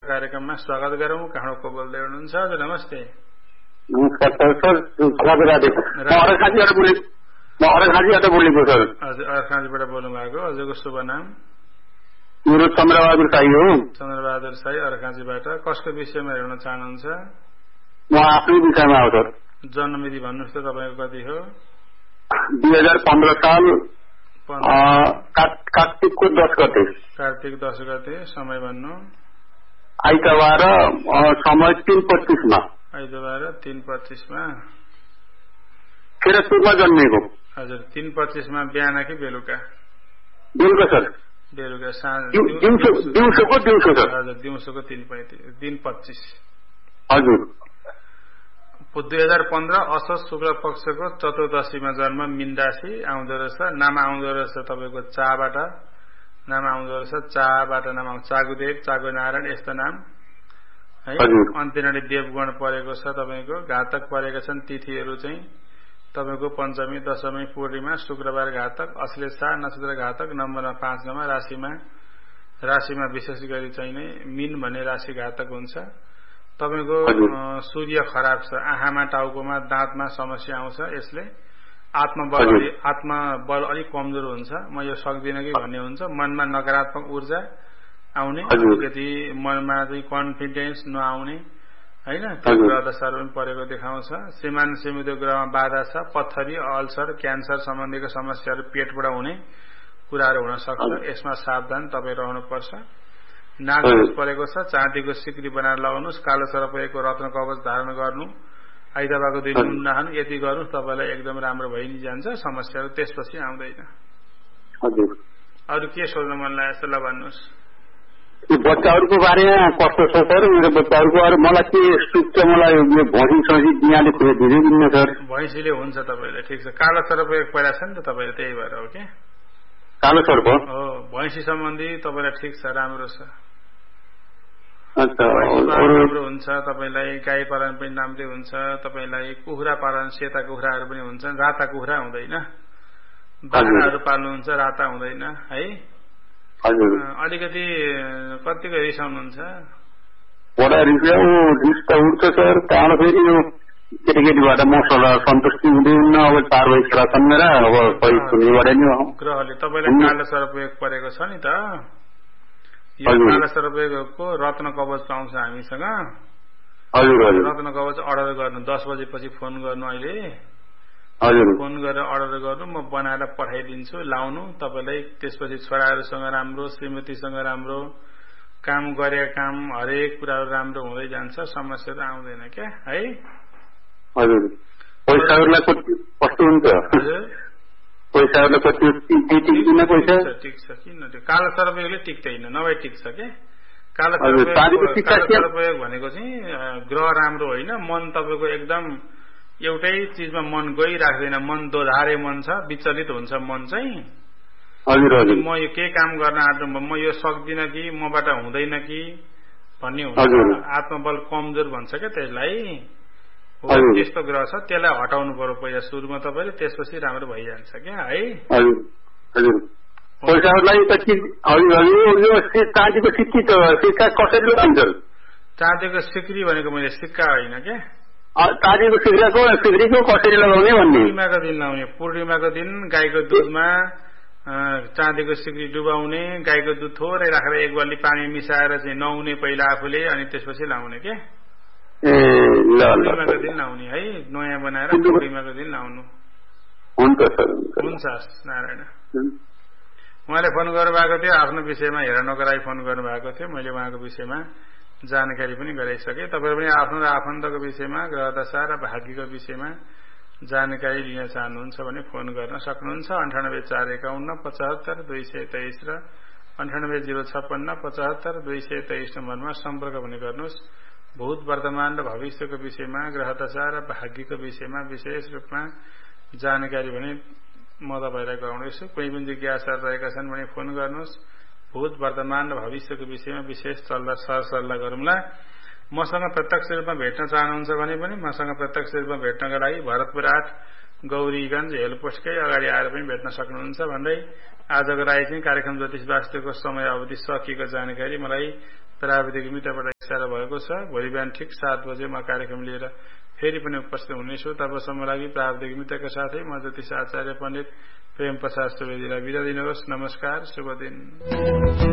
कार्यक्रममा स्वागत गरौं। कहाँ को बोल्दै हुनुहुन्छ? हजुर नमस्ते। नमस्कार सर, स्वागत राधे। म अर्खाँजीबाट बोलेको सर। हजुर अर्खाँजीबाट बोल्नु भएको। हजुरको शुभ नाम? मेरो चन्द्रबहादुर साई हो। चन्द्रबहादुर साई अर्खाँजीबाट। कसको विषयमा हेर्न चाहनुहुन्छ? म आफ्नै विषयमा हो सर। जन्ममिति भन्नुहोस् त तपाईको कति हो? 2015 साल कार्तिकको 10 गते। कार्तिक 10 गते। समय भन्नु? आइतबार, समय 3:25 मा। आइतबार 3:25 मा। केरसपुरमा जन्मेको। हजुर 3:25 मा बिहान कि बेलुका? बेलुका सर। बेलुका साँझ दिउँसोको सर। हजुर दिउँसोको 3:25। हजुर 2015 असोज शुक्ल पक्षको चतुर्दशीमा जन्म, मीन राशि आउँदो रहेछ। नाम आउँदो रहेछ तपाईको चाबाट। नाम आउँदो रहेछ चाबाट। नाम आउँछ चागुदेव, चागु नारायण, यस्तो नाम है। अन्त्यनाडी देवगण परेको छ तपाईको। घातक परेका छन् तिथिहरू चाहिँ तपाईको पञ्चमी, दशमी, पूर्णिमा, शुक्रबार घातक, अश्लेषा नक्षत्र घातक, नम्बरमा 5 नमा। राशिमा विशेष गरी चाहिँ नै मीन भन्ने राशि घातक हुन्छ। तपाईको सूर्य खराब छ। आँखामा, टाउकोमा, दाँतमा समस्या आउँछ। यसले आत्मबल अलिक कमजोर हुन्छ। म यो सक्दिन कि भन्ने हुन्छ। मनमा नकारात्मक ऊर्जा आउने, अलिकति मनमा चाहिँ कन्फिडेन्स नआउने हैन, त्यो ग्रह दशाहरू पनि परेको देखाउँछ। श्रीमान श्रीमती ग्रहमा बाधा छ। पत्थरी, अल्सर, क्यान्सर सम्बन्धीको समस्याहरू पेटबाट हुने कुराहरू हुन सक्छ। यसमा सावधान तपाईँ रहनुपर्छ। नागदोष परेको छ। चाँदीको सिक्री बनाएर लगाउनुहोस्। कालो सर्पको रत्न कवच धारण गर्नु। आइतबारको दिन नुन नखानु। यति गर्नु तपाईलाई एकदम राम्रो भइ नै जान्छ। समस्याहरू त्यसपछि आउँदैन। हजुर अरु के सोध्न मन लाग्यो त्यसलाई भन्नुहोस्। बच्चाहरूको बारेमा कस्तो छ सर? मेरो बच्चाहरूको बारे मलाई के सुक्छ? मलाई यो भैँसी बिहाले धेरै दिन्न सर। भैँसीले हुन्छ तपाईलाई। ठिक छ। कालो सर्प पहिला छ नि त तपाईले, त्यही भएर हो के? कालो सर्प हो। भैँसी सम्बन्धी तपाईलाई ठिक छ, राम्रो छ। अच्छा, राम्रो हुन्छ तपाईलाई। गाई पालन पनि राम्रै हुन्छ तपाईलाई। कुखुरा पालन, सेता कुखुराहरू पनि हुन्छन्। राता कुखुरा हुँदैन। बाख्राहरू पाल्नुहुन्छ, राता हुँदैन है। अलिकति कतिको रिसाउनुहुन्छ? बडा रिस त उठ्छ सर। त्यहाँबाट फेरि यो केटाकेटीबाट म सन्तुष्टि हुँदैन। अब 4 वर्ष छोरा छन् मेरा। अब सही सुन्नेबाट नि हो। ग्रहले तपाईलाई कालो सर्पयोग परेको छ नि त। यो कालो सर्पयोगको रत्न कवच पाउँछ हामीसँग। रत्न कवच अर्डर गर्नु। 10 बजेपछि फोन गर्नु। अहिले फोन गरेर अर्डर गर्नु। म बनाएर पठाइदिन्छु। लाउनु तपाईलाई। त्यसपछि छोराहरूसँग राम्रो, श्रीमतीसँग राम्रो, काम गरेका काम हरेक कुराहरू राम्रो हुँदै जान्छ। समस्याहरू आउँदैन क्या है। हजुर पैसाहरूलाई कस्तो हुन्छ? पैसाहरूलाई कति टिक्दैन? पैसा ठिक छ। किन त्यो कालो सर्पयोगले टिक्दैन, नभए टिक्छ के? कालो सर्पयोग भनेको चाहिँ ग्रह राम्रो होइन। मन तपाईको एकदम एउटै चिजमा मन गइराख्दैन। मन दोधारे मन छ, विचलित हुन्छ मन चाहिँ। म यो के काम गर्न आँट्नु, म यो सक्दिन कि, मबाट हुँदैन कि भन्ने हुन्छ। आत्मबल कमजोर भन्छ क्या त्यसलाई। त्यस्तो ग्रह छ। त्यसलाई हटाउनु पर्यो पहिला सुरुमा तपाईँले, त्यसपछि राम्रो भइजान्छ क्या है। चाँदीको सिक्री भनेको मैले सिक्का होइन क्या। चाँदीको सिक्रीको कसरी लगाउने भन्ने? पूर्णिमाको दिन लाउने। पूर्णिमाको दिन गाईको दुधमा चाँदीको सिक्री डुबाउने। गाईको दुध थोरै राखेर 1 बाल्टी पानी मिसाएर चाहिँ नुहाउने पहिला आफूले, अनि त्यसपछि लाउने के। पूर्णिमाको दिन लाउने है। नयाँ बनाएर पूर्णिमाको दिन लाउनु। हुन्छ नारायण। उहाँले फोन गर्नुभएको थियो आफ्नो विषयमा हेर्नको लागि फोन गर्नुभएको थियो। मैले उहाँको विषयमा जानकारी पनि गराइसके। तपाईहरु पनि आफ्नो र आफन्तको विषयमा, ग्रह दशा र भाग्यको विषयमा जानकारी लिन चाहनुहुन्छ भने फोन गर्न सक्नुहुन्छ। 9841575223 र 9805575223 नम्बरमा सम्पर्क पनि गर्नुहोस्। भूत, वर्तमान र भविष्यको विषयमा, ग्रह दशा र भाग्यको विषयमा विशेष रूपमा जानकारी भने म तपाईलाई गराउनेछु। कुनै पनि जिज्ञासाहरू रहेका छन् भने फोन गर्नुहोस्। भूत, वर्तमान र भविष्यको विषयमा विशेष सरसल्लाह गरौँला। मसँग प्रत्यक्ष रूपमा भेट्न चाहनुहुन्छ भने पनि मसँग प्रत्यक्ष रूपमा भेट्नका लागि भरतपुर 8 गौरीगञ्ज हेलपोस्टकै अगाडि आएर पनि भेट्न सक्नुहुन्छ भन्दै आजको राई चाहिँ कार्यक्रम ज्योतिष वास्तुको समय अवधि सकिएको जानकारी मलाई प्राविधिक मित्रबाट इशारा भएको छ। भोलि बिहान ठिक 7 बजे म कार्यक्रम लिएर फेरि पनि उपस्थित हुनेछु। तबसम्म लागि प्राविधिक मित्रका साथै म ज्योतिष आचार्य पण्डित प्रेम प्रसाद सुवेदीलाई बिदा दिनुहोस्। नमस्कार, शुभ दिन।